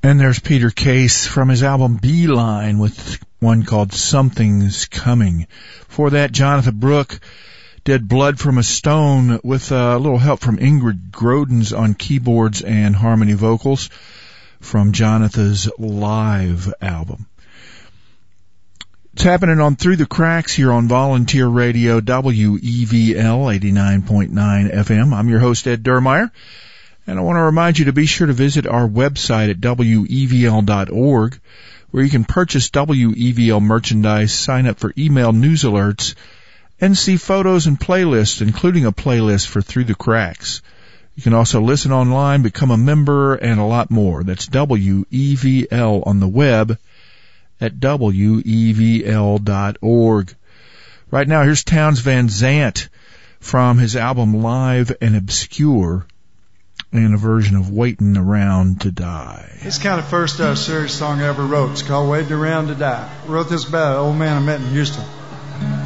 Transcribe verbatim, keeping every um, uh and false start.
And there's Peter Case from his album Beeline with one called Something's Coming. For that, Jonathan Brooke did Blood from a Stone with a little help from Ingrid Grodens on keyboards and harmony vocals from Jonathan's live album. It's happening on Through the Cracks here on Volunteer Radio, W E V L eighty-nine point nine F M. I'm your host, Ed Durmeyer. And I want to remind you to be sure to visit our website at W E V L dot org, where you can purchase W E V L merchandise, sign up for email news alerts, and see photos and playlists, including a playlist for Through the Cracks. You can also listen online, become a member, and a lot more. That's W E V L on the web at W E V L dot org. Right now, here's Townes Van Zandt from his album Live and Obscure, and a version of Waiting Around to Die. This is kind of first uh, serious song I ever wrote. It's called Waiting Around to Die. I wrote this about an old man I met in Houston.